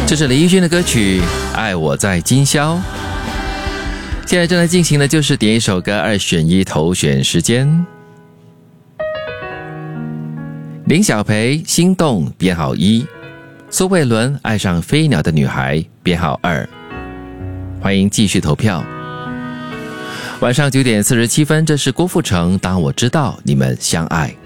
这是李翊君的歌曲《爱我在今宵》。现在正在进行的就是点一首歌2选1投选时间。林小培心动编号1，苏慧伦爱上飞鸟的女孩编号2。欢迎继续投票。晚上9点47分，这是郭富城《当我知道你们相爱》。